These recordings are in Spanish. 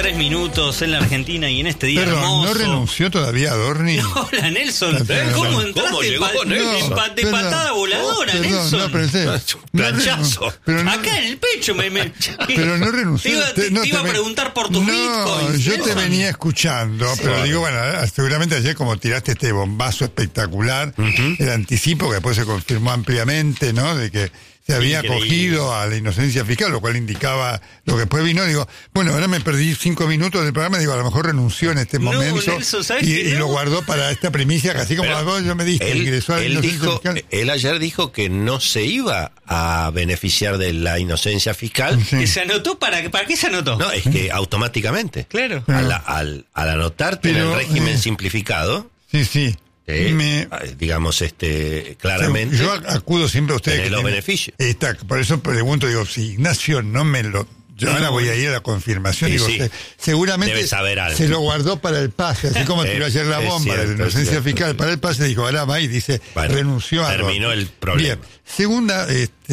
3 minutos en la Argentina y en este día Perdón, hermoso. ¿no renunció todavía Adorni? Hola, Nelson. ¿Cómo entraste ¿Cómo llegó, de patada voladora, Nelson? No, pero en serio. Planchazo. Acá en el pecho pero no renunció. Te iba a preguntar por tus bitcoins. Yo Nelson. te venía escuchando, pero digo, bueno, seguramente ayer como tiraste este bombazo espectacular, el anticipo que después se confirmó ampliamente, ¿no? De que se había acogido a la inocencia fiscal, lo cual indicaba lo que después vino. Digo, bueno, ahora me perdí 5 minutos del programa, digo, a lo mejor renunció en este momento. Nelson, ¿sabes y lo guardó para esta primicia, que así como yo me dije, ingresó a la inocencia fiscal. Él ayer dijo que no se iba a beneficiar de la inocencia fiscal. Sí. ¿Que se anotó? ¿Para qué se anotó? No, es que automáticamente. Claro. Al anotarte en el régimen simplificado. Sí. Digamos, claramente. Yo acudo siempre a ustedes. Los beneficios. Por eso pregunto, digo, si Ignacio no me lo. Yo ahora voy a ir a la confirmación. Digo, seguramente debe saber algo. Se lo guardó para el pase, así como tiró ayer la bomba de la inocencia fiscal para el pase. Dijo, ahora va y dice, renunció a. Terminó el problema. Bien. Segunda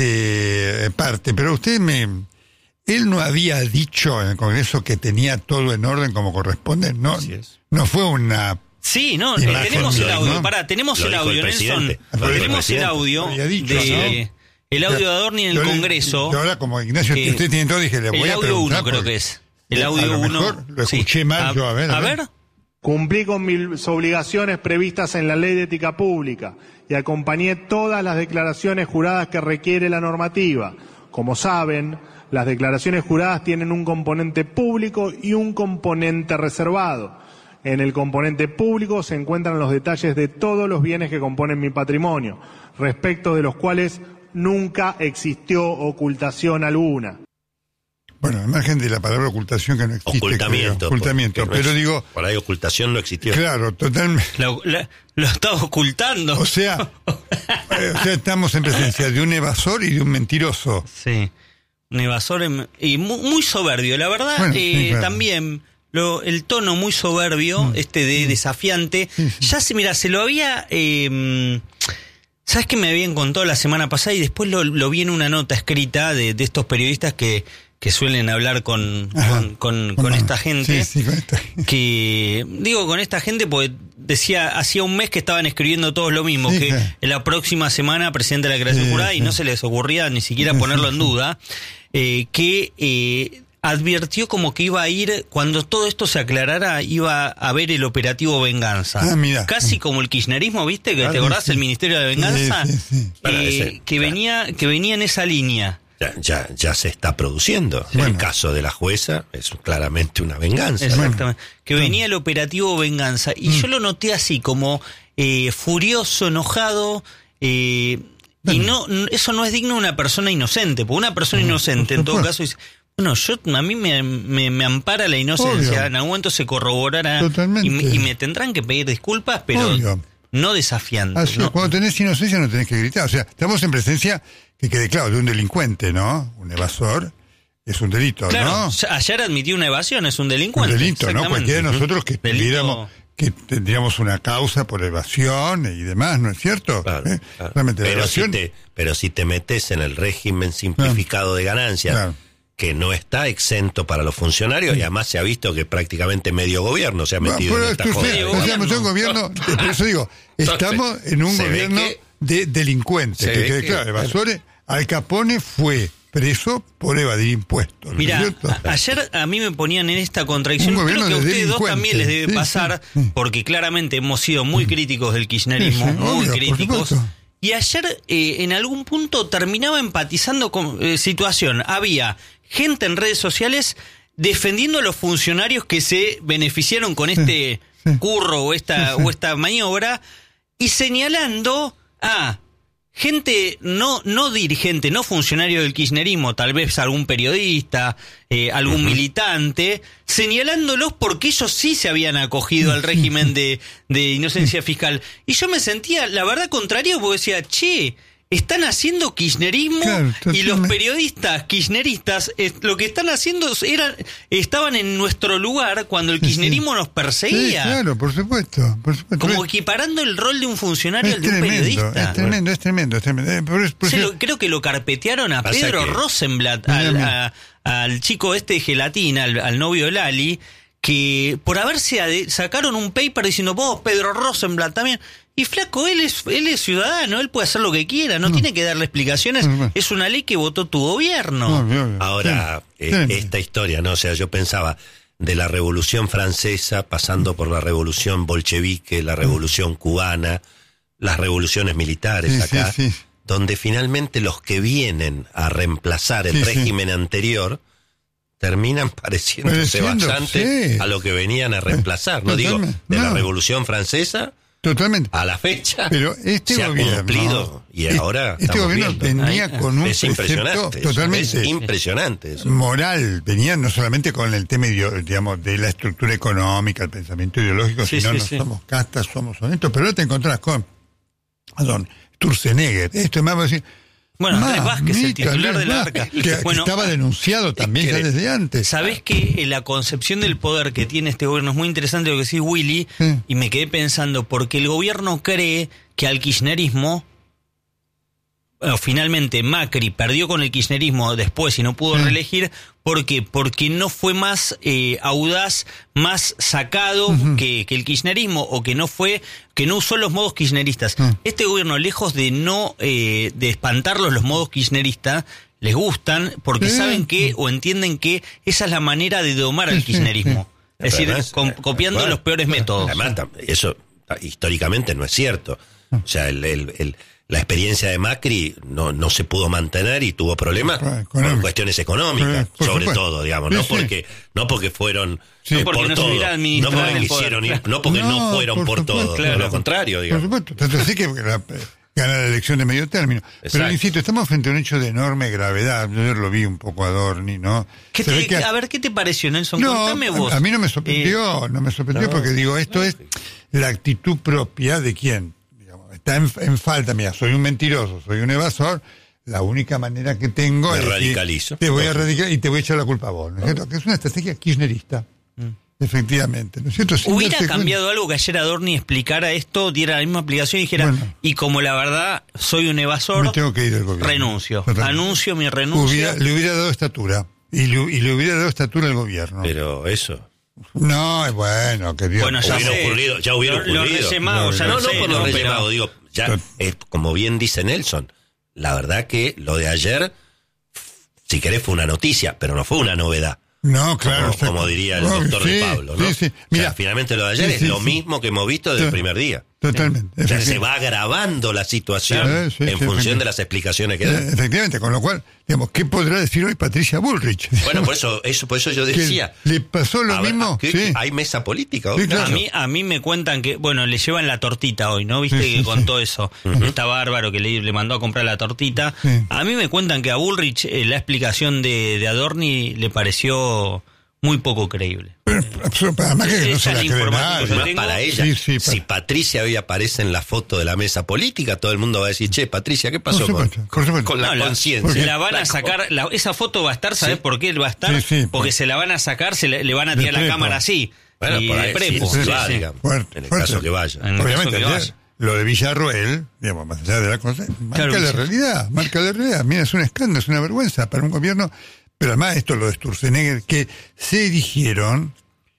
parte, pero él no había dicho en el Congreso que tenía todo en orden como corresponde, ¿no? Así es. No fue una. Sí, no, tenemos el audio, ¿no? Tenemos el audio, Nelson. Tenemos el audio el audio de Adorni en el Congreso. Yo ahora, como Ignacio, usted tiene todo, dije, le voy a preguntar. El audio 1 creo que es. El audio 1. Lo escuché mal yo, a ver. Cumplí con mis obligaciones previstas en la Ley de Ética Pública y acompañé todas las declaraciones juradas que requiere la normativa. Como saben, las declaraciones juradas tienen un componente público y un componente reservado. En el componente público se encuentran los detalles de todos los bienes que componen mi patrimonio, respecto de los cuales nunca existió ocultación alguna. Bueno, al margen de la palabra ocultación, que no existe. Ocultamiento. Pero digo. Por ahí ocultación no existió. Claro, totalmente. Lo estaba ocultando. O sea, estamos en presencia de un evasor y de un mentiroso. Sí. Un evasor y muy soberbio. La verdad, bueno, claro. También. El tono muy soberbio, de desafiante. Sí. Ya se lo había. ¿Sabes qué me habían contado la semana pasada? Y después lo vi en una nota escrita de estos periodistas que suelen hablar con esta gente. Sí, con esta gente. Que digo con esta gente porque hacía un mes que estaban escribiendo todos lo mismo, que en la próxima semana presidente de la creación jurada y no se les ocurría ni siquiera ponerlo en duda, advirtió como que iba a ir, cuando todo esto se aclarara, iba a haber el operativo Venganza. Casi como el kirchnerismo, ¿viste? Que te acordás, el Ministerio de Venganza, que venía en esa línea. Ya se está produciendo. El caso de la jueza es claramente una venganza. Exactamente. Que venía el operativo Venganza. Y yo lo noté así, como furioso, enojado. Y eso no es digno de una persona inocente. Porque una persona inocente, en todo caso, dice... Bueno, a mí me ampara la inocencia. Obvio. En algún momento se corroborará y me tendrán que pedir disculpas, pero no desafiando. Así, ¿no? Cuando tenés inocencia no tenés que gritar. O sea, estamos en presencia, que quede claro, de un delincuente, ¿no? Un evasor es un delito, claro, ¿no? Ayer admitió una evasión, es un delincuente. Un delito, ¿no? Cualquiera de nosotros que tendríamos una causa por evasión y demás, ¿no es cierto? Claro. Pero si te metes en el régimen simplificado de ganancias, que no está exento para los funcionarios, y además se ha visto que prácticamente medio gobierno se ha metido en esta cosa. Por eso digo, estamos en un gobierno de delincuentes, que quede claro, evasores. Al Capone fue preso por evadir impuestos. Mira, ayer a mí me ponían en esta contradicción, creo que a ustedes dos también les debe pasar, porque claramente hemos sido muy críticos del kirchnerismo, muy críticos. Y ayer en algún punto terminaba empatizando con situación. Había gente en redes sociales defendiendo a los funcionarios que se beneficiaron con este curro o esta maniobra, y señalando a gente no dirigente, no funcionario del kirchnerismo, tal vez algún periodista, algún militante, señalándolos porque ellos sí se habían acogido al régimen de inocencia fiscal. Y yo me sentía, la verdad, contrario, porque decía, están haciendo kirchnerismo, claro, y los periodistas kirchneristas lo que están haciendo estaban en nuestro lugar cuando el kirchnerismo nos perseguía. Sí, claro, por supuesto. Como equiparando el rol de un funcionario al de un periodista. Es tremendo. Creo que lo carpetearon a Pedro Rosenblatt, al chico de gelatina, al novio de Lali, que por sacaron un paper diciendo, vos, Pedro Rosenblatt también. Y flaco, él es ciudadano, él puede hacer lo que quiera, no tiene que darle explicaciones, es una ley que votó tu gobierno. Ahora, esta historia, ¿no? O sea, yo pensaba, de la Revolución Francesa, pasando por la Revolución Bolchevique, la Revolución Cubana, las revoluciones militares acá, donde finalmente los que vienen a reemplazar el régimen anterior terminan pareciéndose bastante a lo que venían a reemplazar. No digo, de la Revolución Francesa... Totalmente. A la fecha pero se ha cumplido y ahora este gobierno venía con un precepto totalmente impresionante eso. Moral, venía no solamente con el tema de la estructura económica, el pensamiento ideológico, sino no somos castas, somos honestos, pero ahora te encontrás con Sturzenegger, esto me va a decir. Bueno, Andrés Vázquez, el titular del Arca. Que estaba denunciado también ya desde antes. ¿Sabés que la concepción del poder que tiene este gobierno es muy interesante lo que decís, Willy? Y me quedé pensando, porque el gobierno cree que al kirchnerismo, finalmente Macri perdió con el kirchnerismo después y no pudo reelegir. ¿Por qué? Porque no fue más audaz, más sacado que el kirchnerismo, o que no usó los modos kirchneristas. Este gobierno, lejos de de espantarlos los modos kirchneristas, les gustan porque saben que o entienden que esa es la manera de domar al kirchnerismo. Es decir, copiando los peores métodos. Además, eso históricamente no es cierto. O sea, la experiencia de Macri no se pudo mantener y tuvo problemas por cuestiones económicas, sobre todo, digamos, no porque fueron por todo, no porque no fueron por todo, claro. Lo contrario, digamos. Por supuesto, tanto así que gana la elección de medio término. Exacto. Pero insisto, estamos frente a un hecho de enorme gravedad. Yo lo vi un poco a Adorni, ¿no? A ver, ¿qué te pareció, Nelson? Contame vos. A mí no me sorprendió, porque digo, esto es la actitud propia de quién. Está en falta, mira, soy un mentiroso, soy un evasor, la única manera que tengo es radicalizo. Te voy a radicalizar y te voy a echar la culpa a vos, ¿no es cierto? Que es una estrategia kirchnerista, efectivamente, ¿no es cierto? ¿Hubiera cambiado algo que ayer Adorni explicara esto, diera la misma explicación y dijera, y como la verdad soy un evasor, me tengo que ir del gobierno, renuncio, anuncio mi renuncia? Le hubiera dado estatura, y le hubiera dado estatura al gobierno. Pero eso... No, es bueno, que Dios. Bueno, ya hubiera ocurrido. Los Reyes Magos, no por los Reyes Magos, digo, ya, como bien dice Nelson, la verdad que lo de ayer, si querés, fue una noticia, pero no fue una novedad. No, claro. Como diría el doctor de Pablo, ¿no? Sí. Mira, o sea, finalmente lo de ayer es lo mismo que hemos visto desde el primer día. Totalmente. O sea, se va agravando la situación en función de las explicaciones que dan. Efectivamente, con lo cual, digamos, ¿qué podrá decir hoy Patricia Bullrich? Bueno, por eso yo decía. ¿Le pasó lo mismo? ¿Hay mesa política hoy? Sí, claro. A mí me cuentan que, le llevan la tortita hoy, ¿no? Viste que contó eso. Está bárbaro que le mandó a comprar la tortita. A mí me cuentan que a Bullrich la explicación de Adorni le pareció muy poco creíble. Pero además que no se la cree nadie. Para ella, si Patricia hoy aparece en la foto de la mesa política, todo el mundo va a decir, che, Patricia, ¿qué pasó con la conciencia? La van a sacar, esa foto va a estar, ¿sabés por qué va a estar? Porque se la van a sacar, le van a tirar la cámara así. Bueno, por ahí, prepo. En el caso que vaya. Obviamente, lo de Villarroel, digamos, más allá de la cosa, marca la realidad. Mira, es un escándalo, es una vergüenza para un gobierno. Pero además esto, lo de Sturzenegger, que se erigieron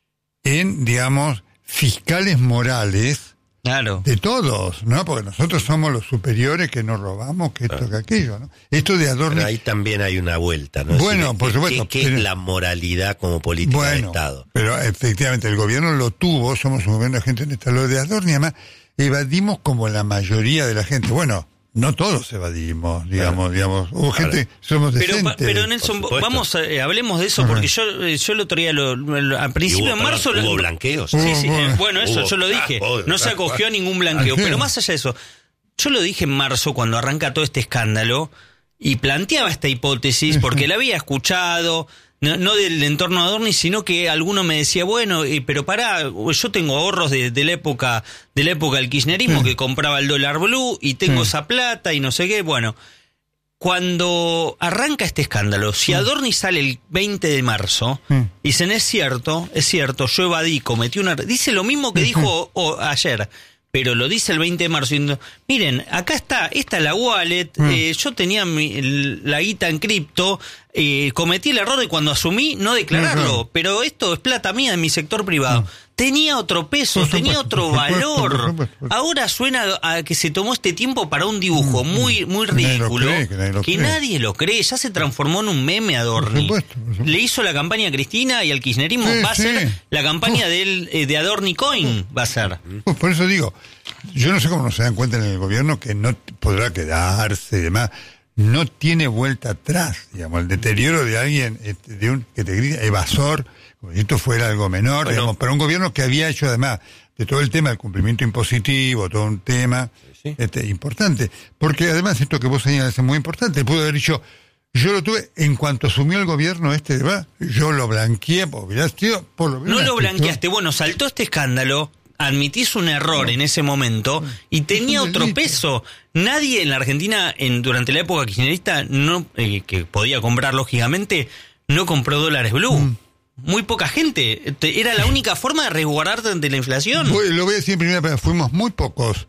en, digamos, fiscales morales de todos, ¿no? Porque nosotros somos los superiores que nos robamos, que esto, que aquello, ¿no? Esto de Adorni... Pero ahí también hay una vuelta, ¿no? Bueno, por supuesto. ¿Qué es la moralidad como política de Estado? Pero efectivamente, el gobierno lo tuvo, somos un gobierno de gente honesta. Lo de Adorni, además, evadimos como la mayoría de la gente. Bueno... No todos evadimos, digamos, hubo gente, somos decentes. Pero Nelson, hablemos de eso, porque yo el otro día, al principio de marzo... ¿Hubo blanqueos? Sí, bueno, eso yo lo dije, no se acogió a ningún blanqueo, pero más allá de eso, yo lo dije en marzo cuando arranca todo este escándalo, y planteaba esta hipótesis, porque la había escuchado no del entorno de Adorni, sino que alguno me decía, bueno, pero pará, yo tengo ahorros de la época del kirchnerismo, que compraba el dólar blue y tengo esa plata y no sé qué. Bueno, cuando arranca este escándalo, si Adorni sale el 20 de marzo, dicen, es cierto, yo evadí, cometí una... Dice lo mismo que dijo ayer, pero lo dice el 20 de marzo, diciendo, miren, acá esta es la wallet, yo tenía la guita en cripto, cometí el error de cuando asumí no declararlo, pero esto es plata mía en mi sector privado. Tenía otro peso, tenía otro valor. Ahora suena a que se tomó este tiempo para un dibujo muy ridículo, que nadie lo cree. Ya se transformó en un meme Adorni. Por supuesto. Le hizo la campaña a Cristina y al kirchnerismo. Va a ser la campaña de Adorni Coin. Va a ser. Por eso digo, yo no sé cómo no se dan cuenta en el gobierno que no podrá quedarse y demás. No tiene vuelta atrás, digamos, el deterioro de alguien, que te grita evasor, como si esto fuera algo menor, digamos, para un gobierno que había hecho además de todo el tema del cumplimiento impositivo, todo un tema importante. Porque además esto que vos señalás es muy importante, pudo haber dicho, yo lo tuve en cuanto asumió el gobierno yo lo blanqueé, porque ya por lo menos... No lo blanqueaste, bueno, saltó este escándalo, admitís un error en ese momento y tenía otro peso. Nadie en la Argentina, durante la época kirchnerista, que podía comprar lógicamente, no compró dólares blue. Muy poca gente. Era la única forma de resguardarte ante la inflación. Lo voy a decir en primera persona, fuimos muy pocos,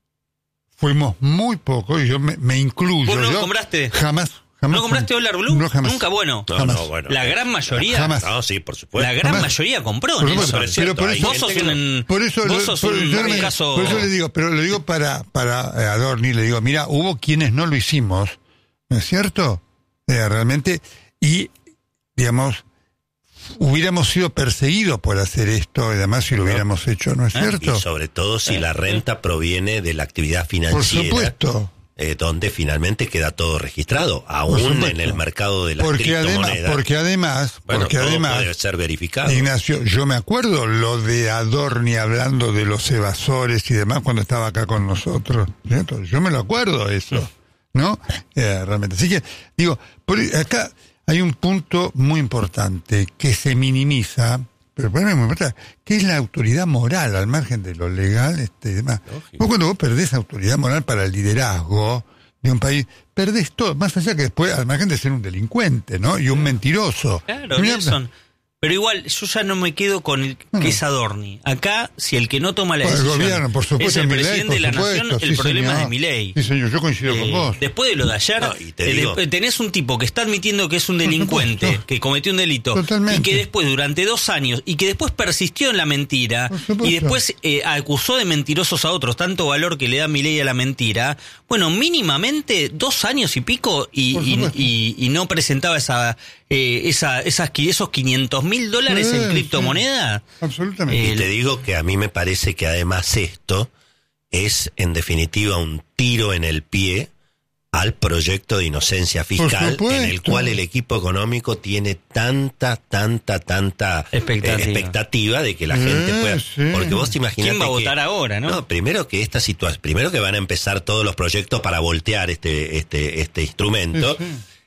y yo me incluyo. ¿Vos no yo compraste? Jamás. ¿No compraste dólar blue? No, jamás. Nunca, bueno. No, bueno. La gran mayoría. Jamás. No, sí, por supuesto. La gran mayoría compró. Por supuesto, pero por eso, vos sos un caso... Por eso le digo, pero lo digo para Adorni, le digo, mira, hubo quienes no lo hicimos, ¿no es cierto? Realmente, y, digamos, hubiéramos sido perseguidos por hacer esto, y además si lo hubiéramos hecho, ¿no es cierto? Y sobre todo si la renta proviene de la actividad financiera. Por supuesto. Donde finalmente queda todo registrado, aún en el mercado de las criptomonedas. Porque además puede ser verificado. Ignacio, yo me acuerdo lo de Adorni hablando de los evasores y demás cuando estaba acá con nosotros, ¿cierto? Yo me lo acuerdo eso, ¿no? Realmente. Así que, digo, acá hay un punto muy importante que se minimiza, pero para mí es muy importante, que es la autoridad moral al margen de lo legal y demás. Vos cuando vos perdés autoridad moral para el liderazgo de un país, perdés todo, más allá que después, al margen de ser un delincuente, ¿no? Y un mentiroso. Claro, Nelson. Pero igual, yo ya no me quedo con el que es Adorni. Acá, si el que no toma la decisión gobierno, por supuesto, es el presidente de la nación, el problema es de Milei. Sí, señor, yo coincido con vos. Después de lo de ayer, tenés un tipo que está admitiendo que es un delincuente, que cometió un delito, y que después, durante 2 años, y que después persistió en la mentira, y después acusó de mentirosos a otros, tanto valor que le da Milei a la mentira. Bueno, mínimamente 2 años y pico, y no presentaba esos $500.000 en criptomoneda. Absolutamente. Y te digo que a mí me parece que además esto es en definitiva un tiro en el pie al proyecto de inocencia fiscal en el cual el equipo económico tiene tanta expectativa de que la gente pueda... Porque vos te imaginás ¿quién va a votar ahora, no? No, primero que esta situación, primero que van a empezar todos los proyectos para voltear este instrumento.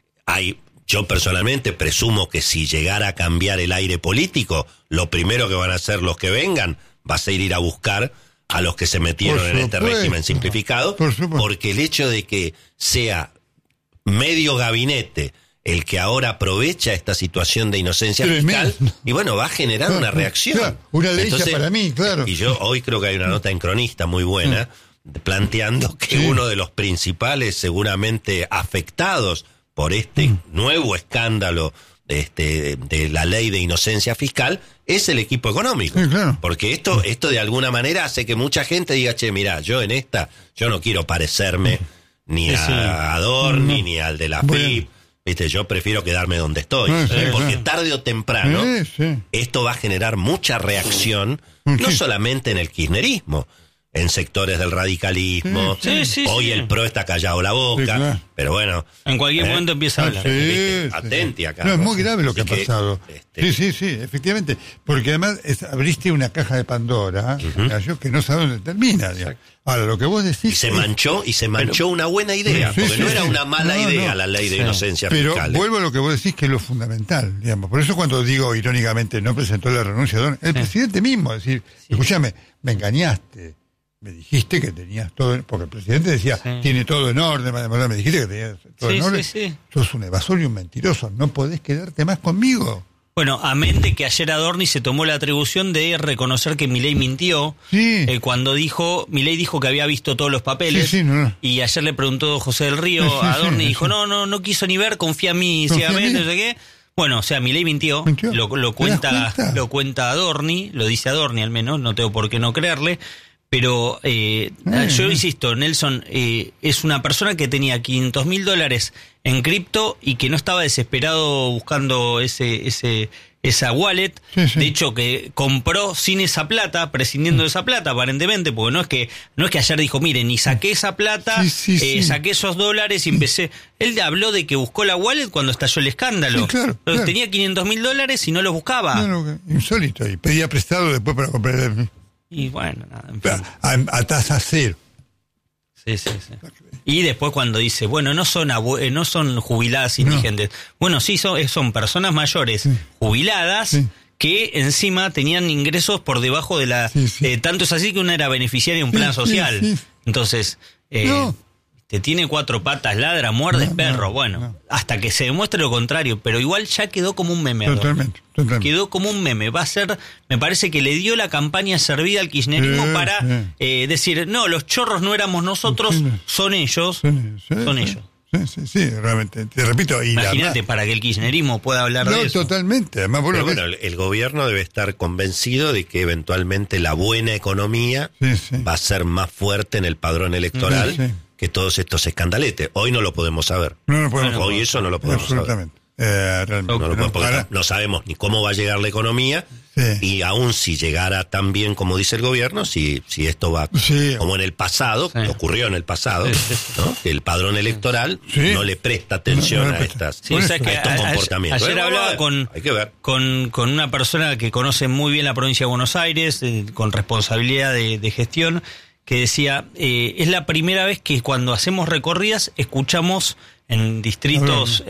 Yo personalmente presumo que si llegara a cambiar el aire político, lo primero que van a hacer los que vengan va a ser ir a buscar a los que se metieron en este régimen simplificado, porque el hecho de que sea medio gabinete el que ahora aprovecha esta situación de inocencia fiscal, y bueno, va a generar una reacción. Claro, una ley para mí, claro. Y yo hoy creo que hay una nota en Cronista muy buena, planteando que uno de los principales seguramente afectados por este nuevo escándalo de la ley de inocencia fiscal es el equipo económico. Sí, claro. Porque esto de alguna manera hace que mucha gente diga, che, mirá, yo no quiero parecerme ni a Adorni, ni al de la FIP. Viste, yo prefiero quedarme donde estoy. Porque tarde o temprano esto va a generar mucha reacción, no solamente en el kirchnerismo. en sectores del radicalismo. Hoy el PRO está callado la boca, claro. Pero bueno. En cualquier momento empieza a hablar. Atenti acá. No, es muy grave lo que ha pasado. Sí, efectivamente. Porque además abriste una caja de Pandora, que no sabe dónde termina. Ahora, lo que vos decís... Y se manchó una buena idea, porque no era una mala idea la ley de inocencia fiscal. Pero vuelvo a lo que vos decís, que es lo fundamental, digamos. Por eso cuando digo, irónicamente, no presentó la renuncia, el presidente mismo, decir, escúchame, me engañaste, me dijiste que tenías todo, porque el presidente decía, tiene todo en orden, me dijiste que tenías todo en orden. Sos un evasor y un mentiroso, no podés quedarte más conmigo. Bueno, amén de que ayer Adorni se tomó la atribución de reconocer que Milei mintió cuando Milei dijo que había visto todos los papeles y ayer le preguntó José del Río a Adorni y dijo, no quiso ni ver, confía en mí ciegamente, no sé qué. Bueno, o sea, Milei mintió. Lo cuenta Adorni, lo dice Adorni al menos, no tengo por qué no creerle. Pero yo insisto, Nelson es una persona que tenía $500,000 en cripto y que no estaba desesperado buscando esa wallet. De hecho, que compró sin esa plata, prescindiendo de esa plata, aparentemente, porque no es que ayer dijo, miren, y saqué esa plata, saqué esos dólares y empecé. Él habló de que buscó la wallet cuando estalló el escándalo. Claro. Tenía $500,000 y no los buscaba. Claro, insólito. Y pedía prestado después para comprar. Y bueno, nada, en fin. A tasa cero. Sí. Y después cuando dice, bueno, no son jubiladas indigentes. Bueno, sí, son personas mayores jubiladas que encima tenían ingresos por debajo de la... tanto es así que una era beneficiaria de un plan social. Entonces... te tiene 4 patas, ladra, muerde, perro. Hasta que se demuestre lo contrario, pero igual ya quedó como un meme. Totalmente. Quedó como un meme. Va a ser, me parece que le dio la campaña servida al kirchnerismo para decir, no, los chorros no éramos nosotros, son ellos. Son ellos. Sí, realmente. Te repito. Imagínate, para que el kirchnerismo pueda hablar de eso. Totalmente. Además, el gobierno debe estar convencido de que eventualmente la buena economía va a ser más fuerte en el padrón electoral que todos estos escandaletes. Hoy no lo podemos saber. Hoy eso no lo podemos saber. Realmente. No sabemos ni cómo va a llegar la economía y aún si llegara tan bien como dice el gobierno, si esto va como en el pasado, ocurrió en el pasado, ¿no? Que el padrón electoral no le presta atención a estos comportamientos. Ayer hablaba con una persona que conoce muy bien la provincia de Buenos Aires, con responsabilidad de gestión, que decía, es la primera vez que cuando hacemos recorridas escuchamos en distritos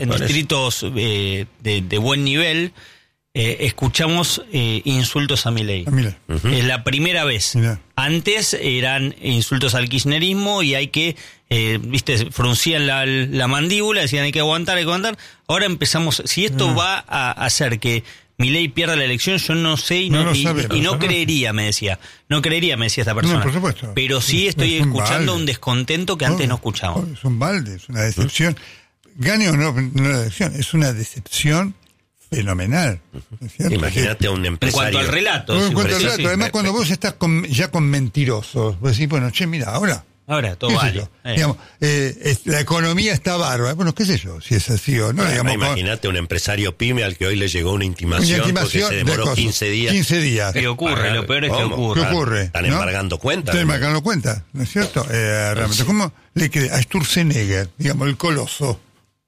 de buen nivel, escuchamos insultos a Milei. Es la primera vez. Antes eran insultos al kirchnerismo y hay que, fruncían la mandíbula, decían hay que aguantar. Ahora empezamos, si esto va a hacer que Milei pierda la elección, yo no sé y no creería, me decía. No creería, me decía esta persona. Por supuesto. Pero sí estoy escuchando un descontento que antes no escuchábamos. Es un balde, es una decepción. Gane o no la elección, es una decepción fenomenal. Imagínate a un empresario. En cuanto al relato. Además, cuando vos estás ya con mentirosos, vos decís, bueno, mira, ahora todo vale. Digamos, la economía está bárbara. Bueno, qué sé yo, si es así o no. Imagínate un empresario pyme al que hoy le llegó una intimación porque se demoró 15 días. 15 días. ¿Qué ocurre? Lo peor es que ocurre. ¿Qué ocurre? Están embargando cuentas. Están embargando cuentas, ¿no es cierto? Realmente, ¿cómo le cree a Sturzenegger, digamos, el coloso?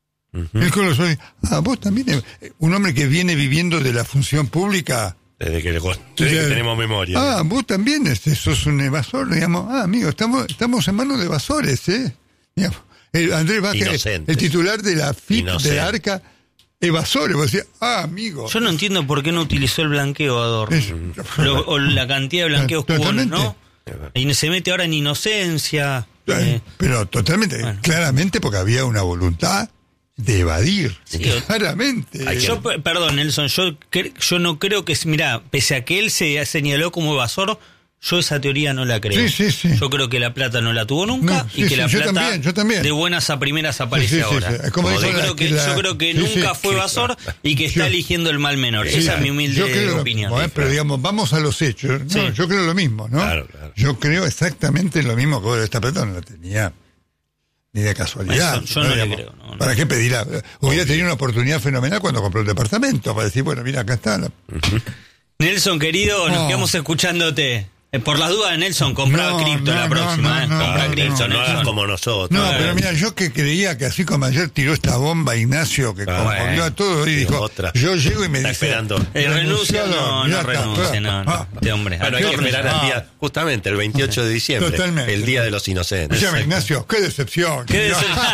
El coloso, vos también, un hombre que viene viviendo de la función pública... Desde que tenemos memoria. Vos también sos un evasor, digamos. Amigo, estamos en manos de evasores, Digamos, Andrés Vázquez, el titular de la FIP de la ARCA, evasores. Vos decís, amigo. Yo no entiendo por qué no utilizó el blanqueo Adorno. O la cantidad de blanqueos que hubo, ¿no? Y se mete ahora en inocencia. Pero totalmente, claramente, porque había una voluntad de evadir, claramente. Perdón, Nelson, yo no creo que... Mirá, pese a que él se señaló como evasor, yo esa teoría no la creo. Yo creo que la plata no la tuvo nunca y que la plata yo también. de buenas a primeras aparece ahora. Yo creo que nunca fue evasor y que está eligiendo el mal menor. Esa es mi humilde opinión. Pero digamos, vamos a los hechos. Yo creo lo mismo, ¿no? Claro. Yo creo exactamente lo mismo que esta plata no la tenía ni de casualidad. Yo no le creo. ¿Para qué pedirla? Hubiera tenido una oportunidad fenomenal cuando compró el departamento, para decir, bueno, mira, acá está. Nelson, querido, nos quedamos escuchándote. Por las dudas, Nelson, compra cripto la próxima. Compra cripto, no hagas como nosotros. No, pero mira, yo que creía que así como ayer tiró esta bomba Ignacio, que conmovió a todo, y dijo, yo llego y me dice... esperando. Renuncia, no renuncia, no. Este hombre. Bueno, hay que esperar al día, justamente, el 28 de diciembre. Totalmente. El Día de los Inocentes. Ignacio, qué decepción.